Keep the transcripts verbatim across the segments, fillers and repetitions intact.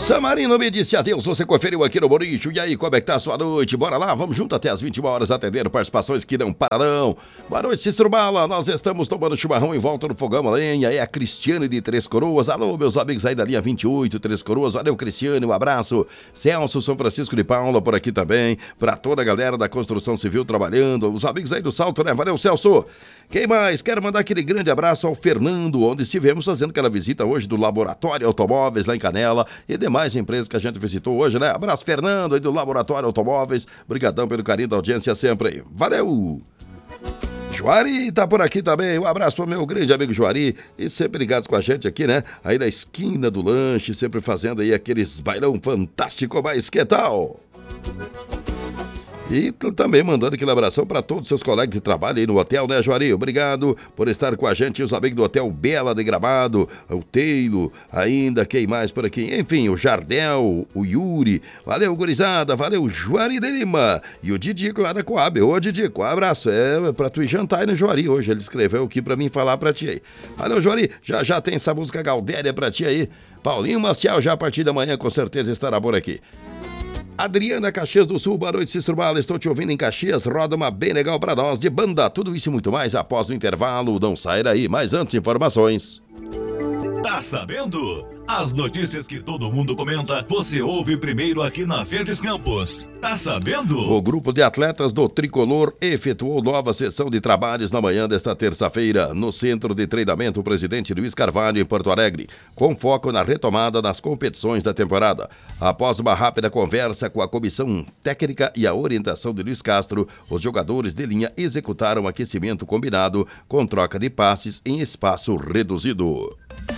Samarino me disse adeus, você conferiu aqui no Moricho. E aí, como é que tá a sua noite? Bora lá, vamos junto até as vinte e uma horas atendendo participações que não pararão. Boa noite, Cícero Bala, nós estamos tomando chimarrão em volta do fogão a lenha. É a Cristiane de Três Coroas. Alô, meus amigos aí da linha vinte e oito, Três Coroas. Valeu, Cristiane, um abraço. Celso, São Francisco de Paula por aqui também. Pra toda a galera da construção civil trabalhando. Os amigos aí do Salto, né? Valeu, Celso. Quem mais? Quero mandar aquele grande abraço ao Fernando, onde estivemos fazendo aquela visita hoje do Laboratório Automóveis lá em Canela e demais empresas que a gente visitou hoje, né? Abraço, Fernando, aí do Laboratório Automóveis. Obrigadão pelo carinho da audiência sempre aí. Valeu! Juari tá por aqui também. Um abraço pro meu grande amigo Juari. E sempre ligados com a gente aqui, né? Aí na esquina do lanche, sempre fazendo aí aqueles bailão fantástico, mas que tal? E também mandando aquele abração para todos os seus colegas de trabalho aí no hotel, né, Juari? Obrigado por estar com a gente, os amigos do Hotel Bela de Gramado, o Teilo, ainda, quem mais por aqui? Enfim, o Jardel, o Yuri, valeu, gurizada, valeu, Juari de Lima, e o Didico lá da Coab. Ô, Didico, um abraço, é pra tu ir jantar aí no Juari hoje, ele escreveu aqui pra mim falar pra ti aí. Valeu, Juari, já já tem essa música Gaudéria pra ti aí. Paulinho Maciel já a partir da manhã com certeza estará por aqui. Adriana, Caxias do Sul, boa noite, Cícero Bala, estou te ouvindo em Caxias, roda uma bem legal pra nós, de banda, tudo isso e muito mais após o intervalo, não sai daí, mas antes informações. Tá sabendo? As notícias que todo mundo comenta, você ouve primeiro aqui na Verdes Campos. Tá sabendo? O grupo de atletas do Tricolor efetuou nova sessão de trabalhos na manhã desta terça-feira no Centro de Treinamento Presidente Luiz Carvalho, em Porto Alegre, com foco na retomada das competições da temporada. Após uma rápida conversa com a comissão técnica e a orientação de Luiz Castro, os jogadores de linha executaram aquecimento combinado com troca de passes em espaço reduzido.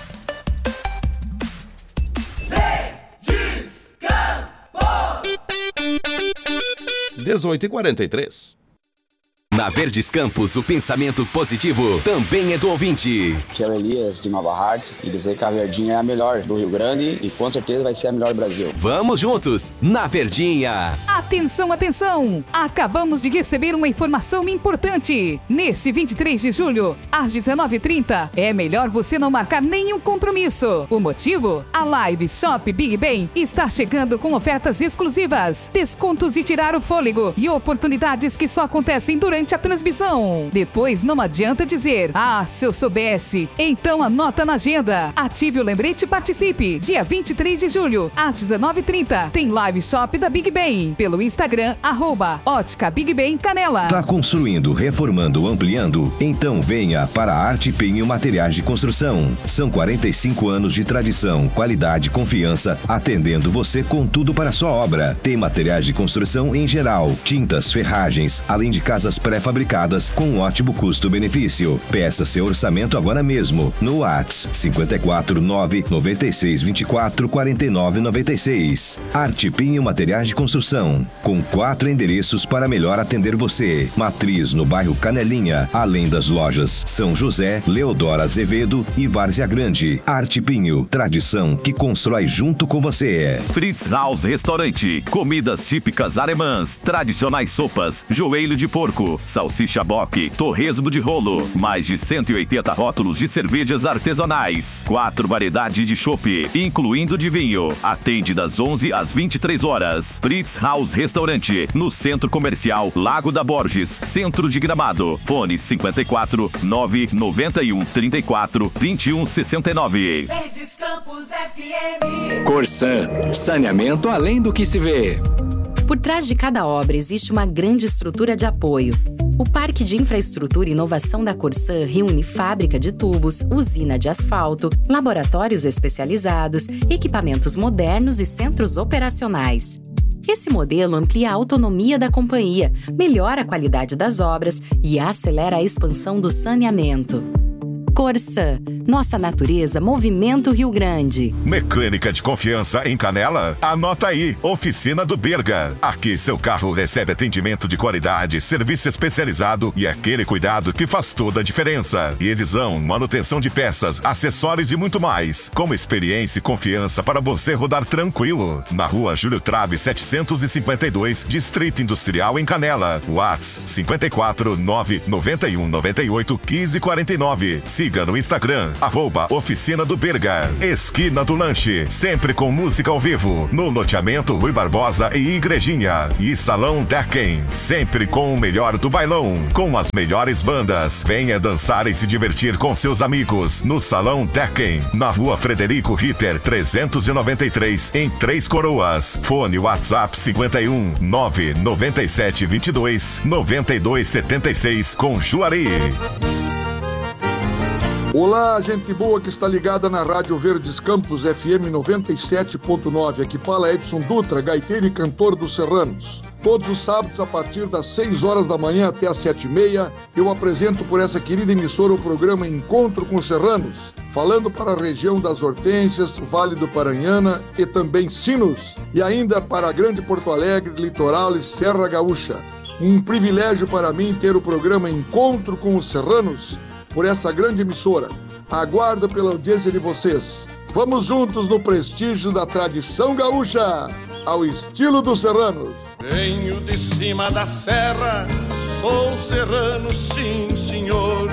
dezoito e quarenta e três. Na Verdes Campos, o pensamento positivo também é do ouvinte. Tio Elias de Nova Hartz e dizer que a Verdinha é a melhor do Rio Grande e com certeza vai ser a melhor do Brasil. Vamos juntos, na Verdinha. Atenção, atenção! Acabamos de receber uma informação importante. Nesse vinte e três de julho, às dezenove e trinta, é melhor você não marcar nenhum compromisso. O motivo? A Live Shop Big Ben está chegando com ofertas exclusivas, descontos de tirar o fôlego e oportunidades que só acontecem durante a transmissão. Depois não adianta dizer, ah, se eu soubesse. Então anota na agenda. Ative o lembrete e participe. Dia vinte e três de julho, às dezenove e trinta, tem Live Shop da Big Ben. Pelo Instagram, arroba Ótica Big Ben Canela. Tá construindo, reformando, ampliando? Então venha para a Arte Pinho Materiais de Construção. São quarenta e cinco anos de tradição, qualidade e confiança, atendendo você com tudo para a sua obra. Tem materiais de construção em geral, tintas, ferragens, além de casas pré-fabricadas com um ótimo custo-benefício. Peça seu orçamento agora mesmo no WhatsApp cinco quatro nove, nove seis dois quatro, quatro nove nove seis. Arte Pinho Materiais de Construção, com quatro endereços para melhor atender você. Matriz no bairro Canelinha, além das lojas São José, Leodoro Azevedo e Várzea Grande. Arte Pinho, tradição que constrói junto com você. Fritz House Restaurante, comidas típicas alemãs, tradicionais sopas, joelho de porco, salsicha boque, torresmo de rolo, mais de cento e oitenta rótulos de cervejas artesanais, quatro variedades de chopp, incluindo de vinho. Atende das onze às vinte e três horas. Fritz House Restaurante, no Centro Comercial Lago da Borges, Centro de Gramado. Fone cinco quatro nove nove um, trinta e quatro, vinte e um, sessenta e nove. Verdes Campos F M. Corsan, saneamento além do que se vê. Por trás de cada obra existe uma grande estrutura de apoio. O Parque de Infraestrutura e Inovação da Corsan reúne fábrica de tubos, usina de asfalto, laboratórios especializados, equipamentos modernos e centros operacionais. Esse modelo amplia a autonomia da companhia, melhora a qualidade das obras e acelera a expansão do saneamento. Corsan, nossa natureza, movimento Rio Grande. Mecânica de confiança em Canela? Anota aí, Oficina do Berga. Aqui seu carro recebe atendimento de qualidade, serviço especializado e aquele cuidado que faz toda a diferença. Revisão, manutenção de peças, acessórios e muito mais. Com experiência e confiança para você rodar tranquilo. Na rua Júlio Trave setecentos e cinquenta e dois, Distrito Industrial em Canela. WhatsApp cinco quatro nove nove um nove oito um cinco quatro nove. Siga no Instagram, Arroba Oficina do Berga. Esquina do Lanche, sempre com música ao vivo. No loteamento Rui Barbosa e Igrejinha. E Salão Decken, sempre com o melhor do bailão. Com as melhores bandas. Venha dançar e se divertir com seus amigos. No Salão Decken, na Rua Frederico Ritter, trezentos e noventa e três, em Três Coroas. Fone WhatsApp cinquenta e um, nove noventa e sete, vinte e dois, noventa e dois, setenta e seis, com Juari. Olá, gente boa que está ligada na Rádio Verdes Campos F M noventa e sete ponto nove. Aqui fala Edson Dutra, gaiteiro e cantor dos Serranos. Todos os sábados, a partir das seis horas da manhã até as sete e meia, eu apresento por essa querida emissora o programa Encontro com Serranos, falando para a região das Hortênsias, Vale do Paranhana e também Sinos, e ainda para a Grande Porto Alegre, Litoral e Serra Gaúcha. Um privilégio para mim ter o programa Encontro com os Serranos por essa grande emissora. Aguardo pela audiência de vocês. Vamos juntos no prestígio da tradição gaúcha, ao estilo dos serranos. Venho de cima da serra, sou serrano, sim, senhor.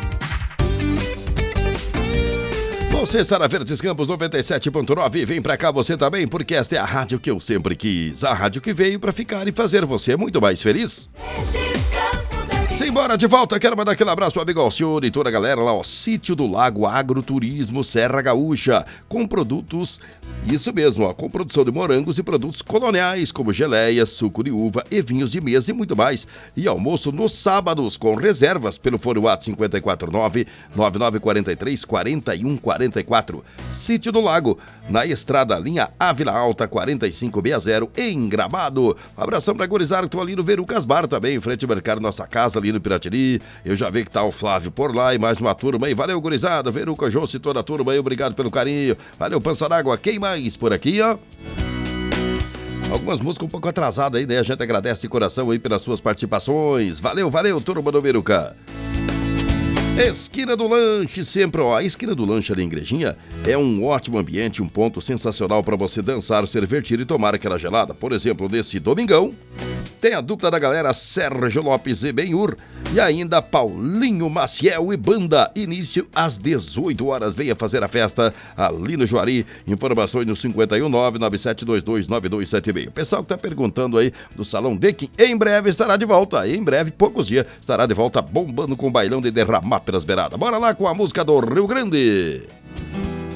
Você está na Verdes Campos noventa e sete ponto nove. Vem pra cá você também, porque esta é a rádio que eu sempre quis. A rádio que veio pra ficar e fazer você muito mais feliz. Simbora de volta, quero mandar aquele abraço ao amigo Alcione e toda a galera lá, ó, Sítio do Lago Agroturismo Serra Gaúcha, com produtos, isso mesmo, ó, com produção de morangos e produtos coloniais, como geleias, suco de uva e vinhos de mesa e muito mais. E almoço nos sábados, com reservas pelo fone WhatsApp cinco quatro nove, nove nove quatro três, quatro um quatro quatro. Sítio do Lago, na estrada linha Ávila Alta quarenta e cinco sessenta, em Gramado. Um abração pra gurizada que tô ali no Verucas Bar também, em frente ao mercado Nossa Casa, ali no Piratini. Eu já vi que tá o Flávio por lá e mais uma turma aí. Valeu, gurizada. Veruca, Jô, e toda a turma aí. Obrigado pelo carinho. Valeu, Pança d'Água. Quem mais por aqui, ó? Algumas músicas um pouco atrasadas aí, né? A gente agradece de coração aí pelas suas participações. Valeu, valeu, turma do Veruca. Esquina do Lanche, sempre, ó, a Esquina do Lanche ali em Igrejinha é um ótimo ambiente, um ponto sensacional para você dançar, se divertir e tomar aquela gelada. Por exemplo, nesse domingão, tem a dupla da galera Sérgio Lopes e Benhur e ainda Paulinho Maciel e banda. Início às dezoito horas. Venha fazer a festa ali no Juari. Informações no cinco um nove, nove sete dois dois, nove dois sete seis. O pessoal que tá perguntando aí do Salão Decken, em breve estará de volta. Em breve, poucos dias, estará de volta bombando com o bailão de derramar pelas beiradas. Bora lá com a música do Rio Grande.